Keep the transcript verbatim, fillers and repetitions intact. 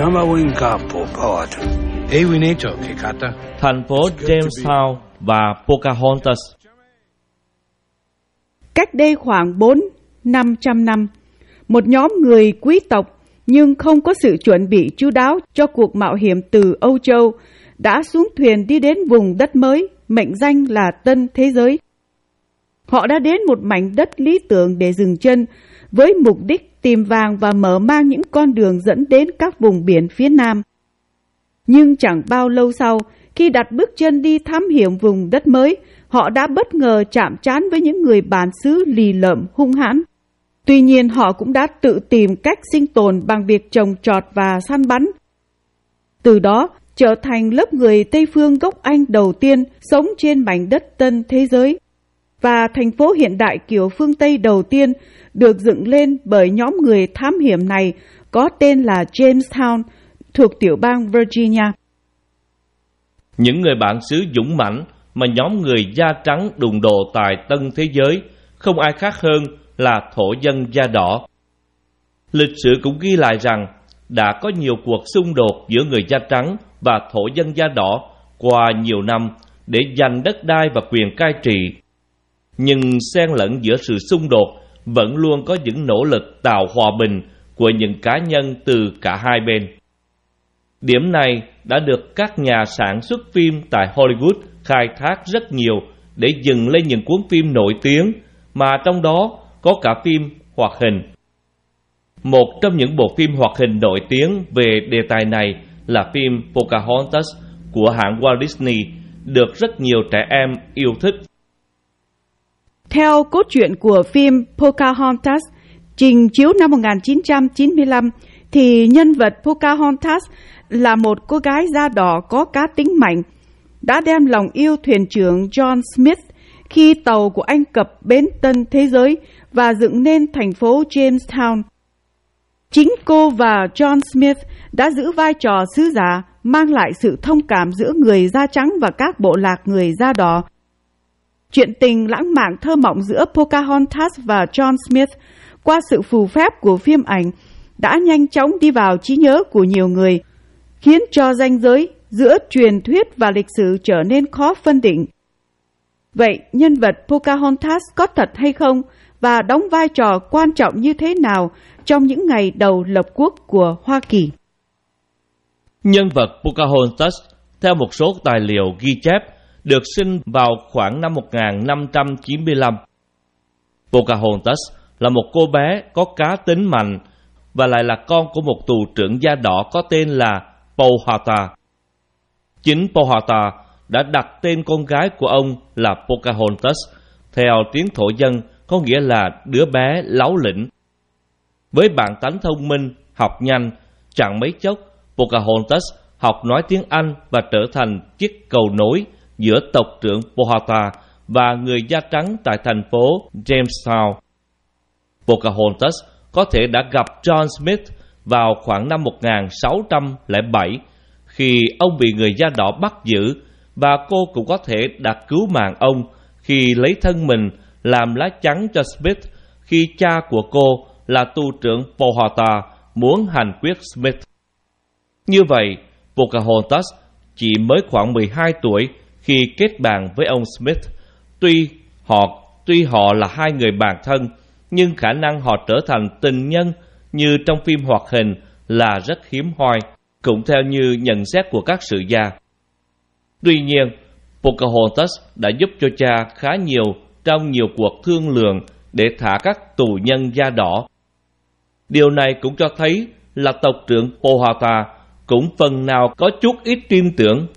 Thành phố Jamestown và Pocahontas. Cách đây khoảng bốn năm trăm năm, một nhóm người quý tộc nhưng không có sự chuẩn bị chu đáo cho cuộc mạo hiểm từ Âu Châu đã xuống thuyền đi đến vùng đất mới, mệnh danh là Tân Thế Giới. Họ đã đến một mảnh đất lý tưởng để dừng chân với mục đích tìm vàng và mở mang những con đường dẫn đến các vùng biển phía Nam. Nhưng chẳng bao lâu sau, khi đặt bước chân đi thám hiểm vùng đất mới, họ đã bất ngờ chạm trán với những người bản xứ lì lợm hung hãn. Tuy nhiên, họ cũng đã tự tìm cách sinh tồn bằng việc trồng trọt và săn bắn. Từ đó, trở thành lớp người Tây phương gốc Anh đầu tiên sống trên mảnh đất Tân Thế Giới. Và thành phố hiện đại kiểu phương Tây đầu tiên được dựng lên bởi nhóm người thám hiểm này có tên là Jamestown, thuộc tiểu bang Virginia. Những người bản xứ dũng mãnh mà nhóm người da trắng đụng độ tại Tân Thế Giới không ai khác hơn là thổ dân da đỏ. Lịch sử cũng ghi lại rằng đã có nhiều cuộc xung đột giữa người da trắng và thổ dân da đỏ qua nhiều năm để giành đất đai và quyền cai trị. Nhưng xen lẫn giữa sự xung đột vẫn luôn có những nỗ lực tạo hòa bình của những cá nhân từ cả hai bên. Điểm này đã được các nhà sản xuất phim tại Hollywood khai thác rất nhiều để dựng lên những cuốn phim nổi tiếng, mà trong đó có cả phim hoạt hình. Một trong những bộ phim hoạt hình nổi tiếng về đề tài này là phim Pocahontas của hãng Walt Disney, được rất nhiều trẻ em yêu thích. Theo cốt truyện của phim Pocahontas, trình chiếu năm một nghìn chín trăm chín mươi lăm, thì nhân vật Pocahontas là một cô gái da đỏ có cá tính mạnh, đã đem lòng yêu thuyền trưởng John Smith khi tàu của Anh cập bến Tân Thế Giới và dựng nên thành phố Jamestown. Chính cô và John Smith đã giữ vai trò sứ giả, mang lại sự thông cảm giữa người da trắng và các bộ lạc người da đỏ. Chuyện tình lãng mạn thơ mộng giữa Pocahontas và John Smith qua sự phù phép của phim ảnh đã nhanh chóng đi vào trí nhớ của nhiều người, khiến cho ranh giới giữa truyền thuyết và lịch sử trở nên khó phân định. Vậy nhân vật Pocahontas có thật hay không và đóng vai trò quan trọng như thế nào trong những ngày đầu lập quốc của Hoa Kỳ? Nhân vật Pocahontas, theo một số tài liệu ghi chép, được sinh vào khoảng năm một nghìn năm trăm chín mươi lăm. Pocahontas là một cô bé có cá tính mạnh và lại là con của một tù trưởng da đỏ có tên là Powhatan. Chính Powhatan đã đặt tên con gái của ông là Pocahontas, theo tiếng thổ dân có nghĩa là đứa bé láu lĩnh. Với bản tánh thông minh, học nhanh, chẳng mấy chốc Pocahontas học nói tiếng Anh và trở thành chiếc cầu nối giữa tộc trưởng Powhatan và người da trắng tại thành phố Jamestown. Pocahontas có thể đã gặp John Smith vào khoảng năm một nghìn sáu trăm lẻ bảy khi ông bị người da đỏ bắt giữ, và cô cũng có thể đã cứu mạng ông khi lấy thân mình làm lá chắn cho Smith khi cha của cô là tù trưởng Powhatan muốn hành quyết Smith. Như vậy, Pocahontas chỉ mới khoảng mười hai tuổi khi kết bạn với ông Smith. Tuy họ tuy họ là hai người bạn thân, nhưng khả năng họ trở thành tình nhân như trong phim hoạt hình là rất hiếm hoi, cũng theo như nhận xét của các sử gia. Tuy nhiên, Pocahontas đã giúp cho cha khá nhiều trong nhiều cuộc thương lượng để thả các tù nhân da đỏ. Điều này cũng cho thấy là tộc trưởng Powhatan cũng phần nào có chút ít tin tưởng